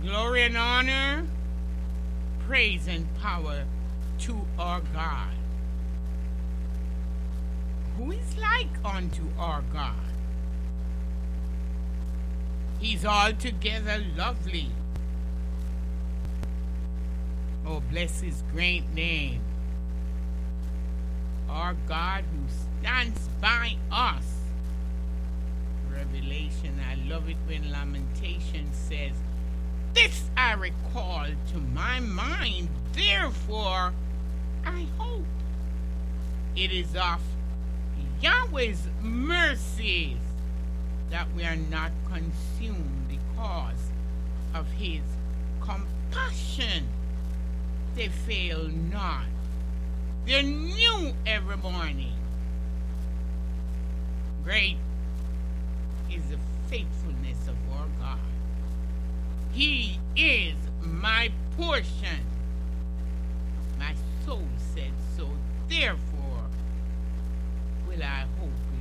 Glory and honor, praise and power to our God. Who is like unto our God? He's altogether lovely. Oh, bless his great name. Our God who stands by us. Revelation, I love it when Lamentation says, "This I recall to my mind, therefore I hope." It is of Yahweh's mercies that we are not consumed because of his compassion. They fail not. They're new every morning. Great is the faithfulness of our God. He is my portion. My soul said so. Therefore will I hope